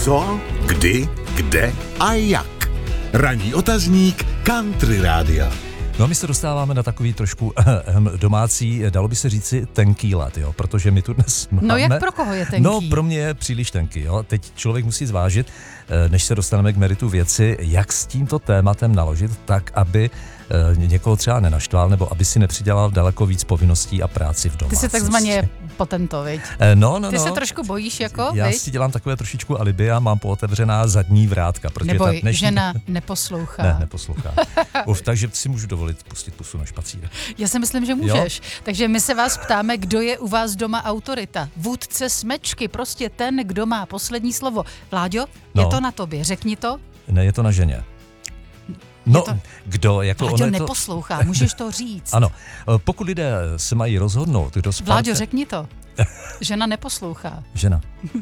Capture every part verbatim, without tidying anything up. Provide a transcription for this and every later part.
Co, kdy, kde a jak. Ranní otazník Country Rádia. No a my se dostáváme na takový trošku domácí, dalo by se říci tenký let, jo, protože my tu dnes máme... No jak pro koho je tenký? No pro mě je příliš tenký, jo. Teď člověk musí zvážit, než se dostaneme k meritu věci, jak s tímto tématem naložit tak, aby někoho třeba nenaštval, nebo aby si nepřidělal daleko víc povinností a práci v domácnosti. Ty jsi takzvaně potento, viď? No, no, Ty no. se trošku bojíš, jako, Já viď? si dělám takové trošičku alibi a mám pootevřená zadní vrátka. Neboj, ta dnešní... žena neposlouchá. Ne, neposlouchá. Uf, takže si můžu dovolit pustit pusu na špacírek. Já si myslím, že můžeš. Jo? Takže my se vás ptáme, kdo je u vás doma autorita. Vůdce smečky, prostě ten, kdo má poslední slovo. Vláďo, no. Je to na tobě, řekni to. Ne, je to na ženě. No, to... kdo, jako Vláďo ono to... neposlouchá, můžeš to říct. Ano, pokud lidé se mají rozhodnout, kdo sparte... Vláďo, řekni to. Žena neposlouchá. Žena.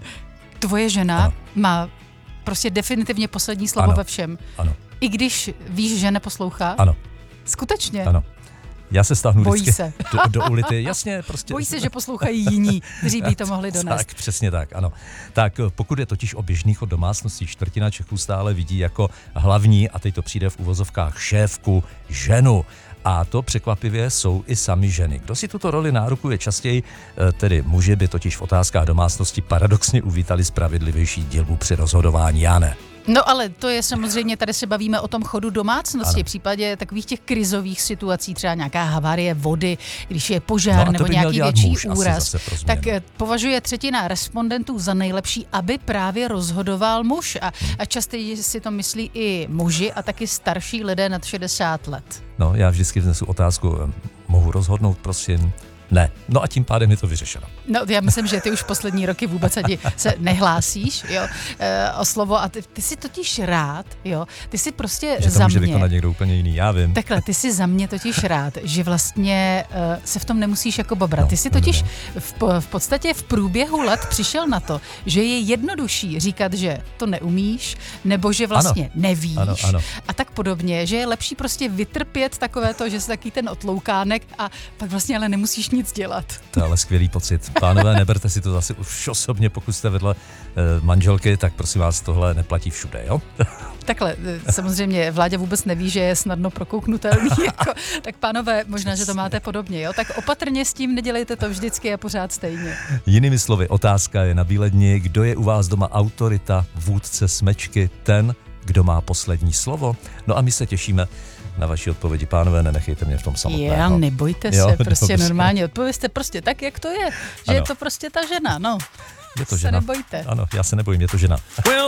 Tvoje žena ano. má prostě definitivně poslední slovo ano. ve všem. Ano. I když víš, že neposlouchá? Ano. Skutečně? Ano. Já se stáhnu Bojí vždycky se. Do, do ulity, jasně, prostě. Bojí se, že poslouchají jiní, kteří by to mohli donést. Tak, přesně tak, ano. Tak pokud je totiž o běžný chod domácností, čtvrtina Čechů stále vidí jako hlavní, a teď to přijde v uvozovkách, šéfku, ženu. A to překvapivě jsou i sami ženy. Kdo si tuto roli nárokuje častěji, tedy muži by totiž v otázkách domácnosti paradoxně uvítali spravedlivější dělbu při rozhodování, já ne. No ale to je samozřejmě, tady se bavíme o tom chodu domácnosti, ano. v případě takových těch krizových situací, třeba nějaká havárie vody, když je požár no nebo nějaký větší muž, úraz, tak považuje třetina respondentů za nejlepší, aby právě rozhodoval muž. A, hmm. a častěji si to myslí i muži a taky starší lidé nad šedesát let. No, já vždycky vznesu otázku, mohu rozhodnout, prosím? Ne. No a tím pádem je to vyřešeno. No, já myslím, že ty už poslední roky vůbec ani se nehlásíš, jo, e, o slovo a ty, ty jsi totiž rád, jo, ty jsi prostě že to za může mě. vykonat někdo úplně jiný, já vím. Takhle, ty jsi za mě totiž rád, že vlastně uh, se v tom nemusíš jako babrat. Ty jsi totiž no, no. V, v podstatě v průběhu let přišel na to, že je jednodušší říkat, že to neumíš, nebo že vlastně ano. nevíš ano, ano. a tak podobně, že je lepší prostě vytrpět takové to, že jsi taky ten otloukánek a pak vlastně ale nemusíš nic dělat. To je ale skvělý pocit. Pánové, neberte si to zase už osobně, pokud jste vedle eh, manželky, tak prosím vás, tohle neplatí všude, jo? Takhle, samozřejmě Vláďa vůbec neví, že je snadno prokouknutelný, jako, tak pánové, možná, že to máte podobně, jo? Tak opatrně s tím, nedělejte to vždycky a pořád stejně. Jinými slovy, otázka je na bíledni, kdo je u vás doma autorita, vůdce smečky, ten, kdo má poslední slovo? No a my se těšíme na vaši odpovědi, pánové, nenechejte mě v tom samotného. Já, nebojte se, jo, prostě dobře. normálně odpovězte prostě tak, jak to je, že ano. Je to prostě ta žena, no. Je to se žena. nebojte. Ano, já se nebojím, je to žena.